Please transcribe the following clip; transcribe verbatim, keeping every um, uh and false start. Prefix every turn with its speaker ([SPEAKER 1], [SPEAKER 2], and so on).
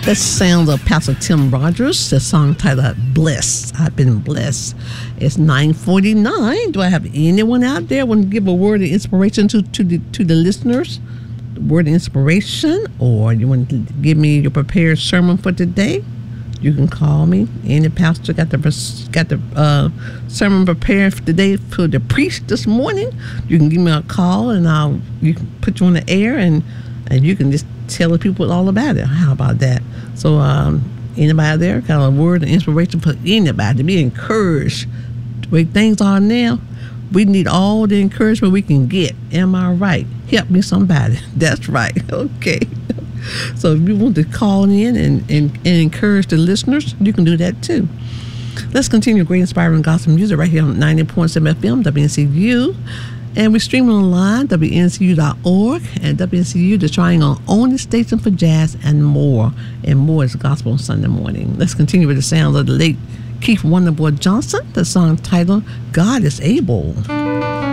[SPEAKER 1] The sound of Pastor Tim Rogers, the song titled Blessed. I've been blessed. It's nine forty-nine. Do I have anyone out there want to give a word of inspiration to, to, the, to the listeners? The word of inspiration? Or you want to give me your prepared sermon for today? You can call me. Any pastor got the got the uh, sermon prepared for today for the priest this morning. You can give me a call and I'll you can put you on the air and, and you can just tell the people all about it. How about that? So um, anybody there got a word of inspiration for anybody to be encouraged the way things are now? We need all the encouragement we can get. Am I right? Help me somebody. That's right. Okay. So if you want to call in and, and, and encourage the listeners, you can do that too. Let's continue great inspiring gospel music right here on ninety point seven F M, W N C U. And we're streaming online, W N C U dot org and W N C U, the Triangle only station for jazz and more. And more is gospel on Sunday morning. Let's continue with the sounds of the late Keith Wonderboy Johnson, the song titled God is Able.